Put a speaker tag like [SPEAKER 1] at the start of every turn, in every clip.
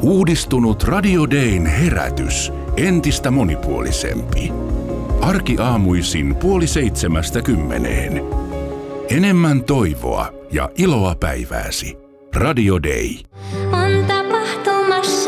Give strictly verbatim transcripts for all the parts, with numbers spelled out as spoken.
[SPEAKER 1] Uudistunut Radio Dayn herätys, entistä monipuolisempi. Arkiaamuisin puoli seitsemästä kymmeneen. Enemmän toivoa ja iloa päivääsi. Radio Day.
[SPEAKER 2] On tapahtumassa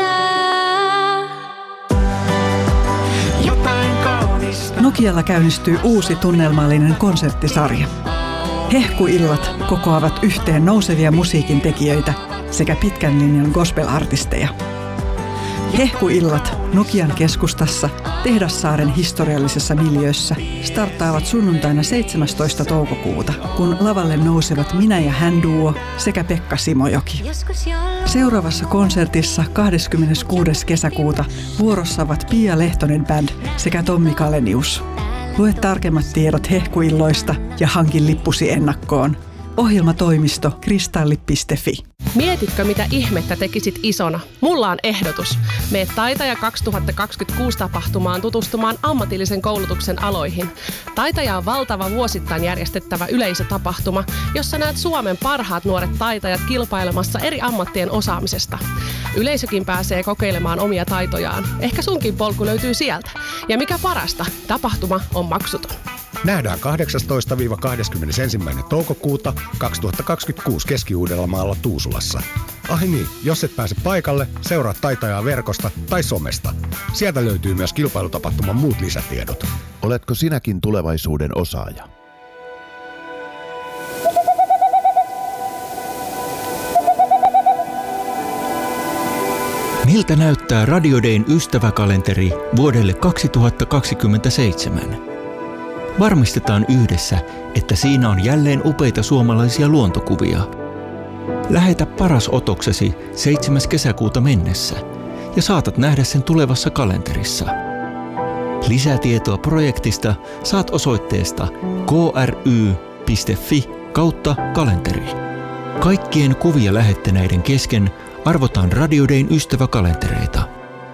[SPEAKER 2] jotain kaunista.
[SPEAKER 3] Nokialla käynnistyy uusi tunnelmallinen konserttisarja. Hehkuillat kokoavat yhteen nousevia musiikin tekijöitä sekä pitkän linjan gospel-artisteja. Hehkuillat Nokian keskustassa Tehdassaaren historiallisessa miljöössä starttaavat sunnuntaina seitsemästoista toukokuuta, kun lavalle nousevat Minä ja hän duo sekä Pekka Simojoki. Seuraavassa konsertissa kahdeskymmeneskuudes kesäkuuta vuorossa ovat Pia Lehtonen Band sekä Tommi Kalenius. Lue tarkemmat tiedot hehkuilloista ja hankin lippusi ennakkoon. Ohjelmatoimisto kristalli piste fi.
[SPEAKER 4] Mietitkö, mitä ihmettä tekisit isona? Mulla on ehdotus. Mene Taitaja kaksituhattakaksikymmentäkuusi tapahtumaan tutustumaan ammatillisen koulutuksen aloihin. Taitaja on valtava vuosittain järjestettävä yleisötapahtuma, jossa näet Suomen parhaat nuoret taitajat kilpailemassa eri ammattien osaamisesta. Yleisökin pääsee kokeilemaan omia taitojaan. Ehkä sunkin polku löytyy sieltä. Ja mikä parasta, tapahtuma on maksuton.
[SPEAKER 5] Nähdään kahdeksastoista kahdeskymmenesensimmäinen toukokuuta kaksituhattakaksikymmentäkuusi Keski-Uudellamaalla Tuusulassa. Ai niin, jos et pääse paikalle, seuraa Taitajaa verkosta tai somesta. Sieltä löytyy myös kilpailutapahtuman muut lisätiedot.
[SPEAKER 6] Oletko sinäkin tulevaisuuden osaaja?
[SPEAKER 7] Miltä näyttää Radio Dayn ystäväkalenteri vuodelle kaksituhattakaksikymmentäseitsemän? Varmistetaan yhdessä, että siinä on jälleen upeita suomalaisia luontokuvia. Lähetä paras otoksesi seitsemäs kesäkuuta mennessä ja saatat nähdä sen tulevassa kalenterissa. Lisätietoa projektista saat osoitteesta kry piste fi kautta kalenteri. Kaikkien kuvia lähettäneiden kesken arvotaan Radio Dayn ystäväkalentereita.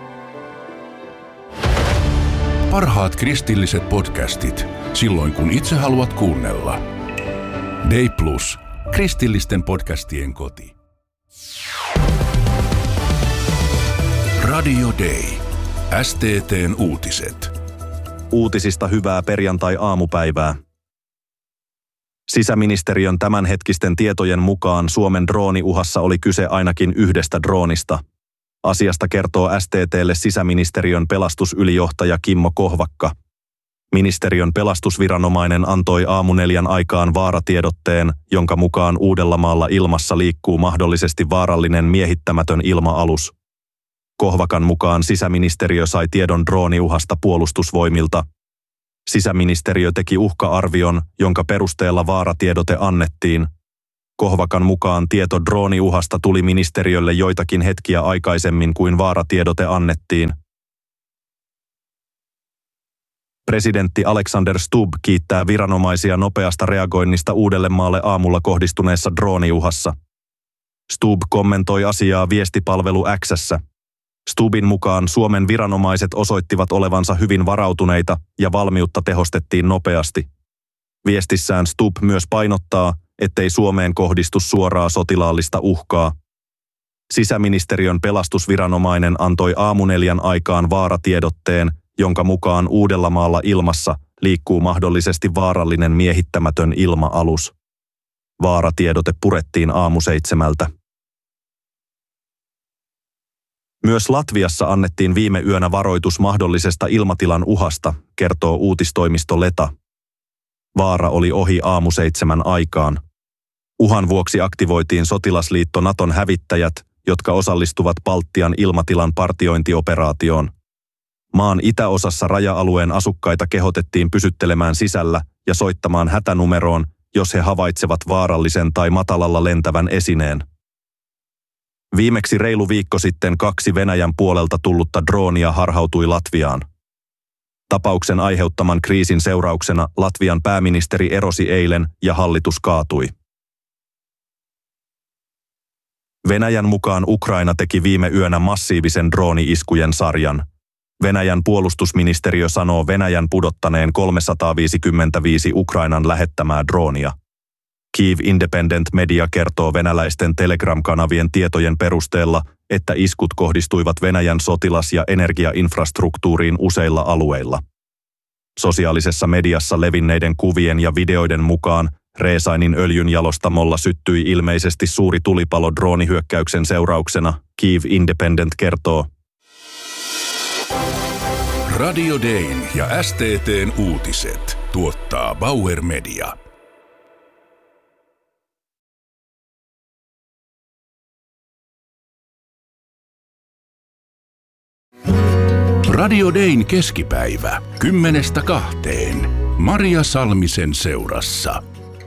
[SPEAKER 1] Parhaat kristilliset podcastit, silloin kun itse haluat kuunnella. Day Plus, kristillisten podcastien koti. Radio Day, S T T:n uutiset.
[SPEAKER 8] Uutisista hyvää perjantai-aamupäivää. Sisäministeriön tämänhetkisten tietojen mukaan Suomen drooniuhassa oli kyse ainakin yhdestä droonista. Asiasta kertoo S T T:lle sisäministeriön pelastusylijohtaja Kimmo Kohvakka. Ministeriön pelastusviranomainen antoi aamuneljän aikaan vaaratiedotteen, jonka mukaan Uudellamaalla ilmassa liikkuu mahdollisesti vaarallinen miehittämätön ilma-alus. Kohvakan mukaan sisäministeriö sai tiedon drooniuhasta puolustusvoimilta. Sisäministeriö teki uhka-arvion, jonka perusteella vaaratiedote annettiin. Kohvakan mukaan tieto drooniuhasta tuli ministeriölle joitakin hetkiä aikaisemmin kuin vaaratiedote annettiin. Presidentti Alexander Stubb kiittää viranomaisia nopeasta reagoinnista Uudellemaalle aamulla kohdistuneessa drooniuhassa. Stubb kommentoi asiaa viestipalvelu X:ssä. Stubbin mukaan Suomen viranomaiset osoittivat olevansa hyvin varautuneita ja valmiutta tehostettiin nopeasti. Viestissään Stubb myös painottaa, ettei Suomeen kohdistu suoraa sotilaallista uhkaa. Sisäministeriön pelastusviranomainen antoi aamuneljän aikaan vaaratiedotteen, jonka mukaan Uudellamaalla ilmassa liikkuu mahdollisesti vaarallinen miehittämätön ilma-alus. Vaaratiedote purettiin aamuseitsemältä. Myös Latviassa annettiin viime yönä varoitus mahdollisesta ilmatilan uhasta, kertoo uutistoimisto Leta. Vaara oli ohi aamuseitsemän aikaan. Uhan vuoksi aktivoitiin sotilasliitto Naton hävittäjät, jotka osallistuvat Baltian ilmatilan partiointioperaatioon. Maan itäosassa raja-alueen asukkaita kehotettiin pysyttelemään sisällä ja soittamaan hätänumeroon, jos he havaitsevat vaarallisen tai matalalla lentävän esineen. Viimeksi reilu viikko sitten kaksi Venäjän puolelta tullutta droonia harhautui Latviaan. Tapauksen aiheuttaman kriisin seurauksena Latvian pääministeri erosi eilen ja hallitus kaatui. Venäjän mukaan Ukraina teki viime yönä massiivisen drooni-iskujen sarjan. Venäjän puolustusministeriö sanoo Venäjän pudottaneen kolmesataaviisikymmentäviisi Ukrainan lähettämää droonia. Kyiv Independent Media kertoo venäläisten Telegram-kanavien tietojen perusteella, että iskut kohdistuivat Venäjän sotilas- ja energiainfrastruktuuriin useilla alueilla. Sosiaalisessa mediassa levinneiden kuvien ja videoiden mukaan Rezainin öljynjalostamolla syttyi ilmeisesti suuri tulipalo droonihyökkäyksen seurauksena, Kyiv Independent kertoo.
[SPEAKER 1] Radio Dayn ja S T T:n uutiset tuottaa Bauer Media. Radio Dayn keskipäivä kymmenestä kahteen. Maria Salmisen seurassa.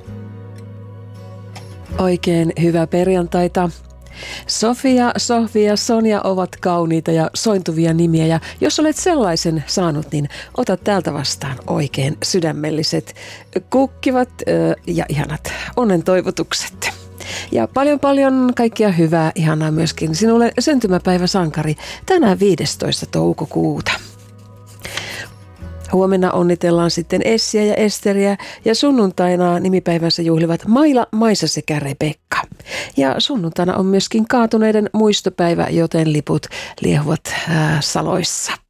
[SPEAKER 9] Oikein hyvää perjantaita. Sofia, Sofia, Sonja ovat kauniita ja sointuvia nimiä, ja jos olet sellaisen saanut, niin ota täältä vastaan oikein sydämelliset, kukkivat ja ihanat onnen toivotukset. Ja paljon paljon kaikkia hyvää, ihanaa myöskin sinulle syntymäpäiväsankari tänään viidestoista toukokuuta. Huomenna onnitellaan sitten Essiä ja Esteriä ja sunnuntaina nimipäivänsä juhlivat Maila, Maisa sekä Rebekka. Ja sunnuntaina on myöskin kaatuneiden muistopäivä, joten liput liehuvat ää, saloissa.